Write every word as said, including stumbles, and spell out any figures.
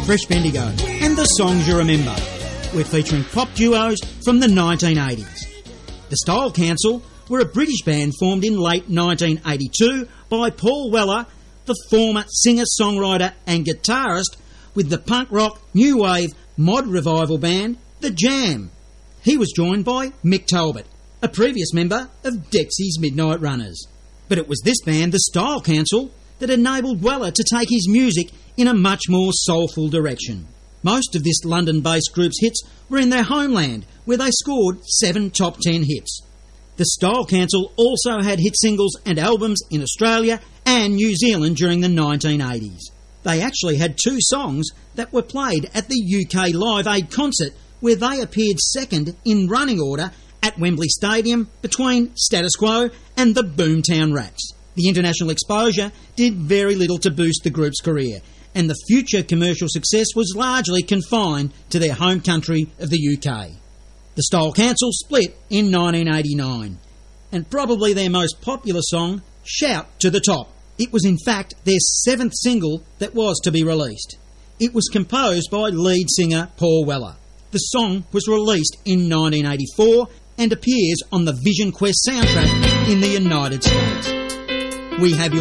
Fresh Bendigo and the songs you remember. We're featuring pop duos from the nineteen eighties. The Style Council were a British band formed in late nineteen eighty-two by Paul Weller, the former singer-songwriter and guitarist with the punk rock, new wave, mod revival band The Jam. He was joined by Mick Talbot, a previous member of Dexy's Midnight Runners. But it was this band, the Style Council, that enabled Weller to take his music in a much more soulful direction. Most of this London-based group's hits were in their homeland, where they scored seven top ten hits. The Style Council also had hit singles and albums in Australia and New Zealand during the nineteen eighties. They actually had two songs that were played at the U K Live Aid concert, where they appeared second in running order at Wembley Stadium between Status Quo and the Boomtown Rats. The international exposure did very little to boost the group's career, and the future commercial success was largely confined to their home country of the U K. The Style Council split in nineteen eighty-nine, and probably their most popular song, Shout to the Top. It was in fact their seventh single that was to be released. It was composed by lead singer Paul Weller. The song was released in nineteen eighty-four and appears on the Vision Quest soundtrack in the United States. We have your